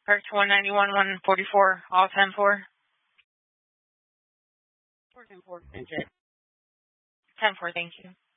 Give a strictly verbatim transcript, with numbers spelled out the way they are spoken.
Park to one ninety-one, one forty-four, all ten four. four ten four, enter. ten four, thank you.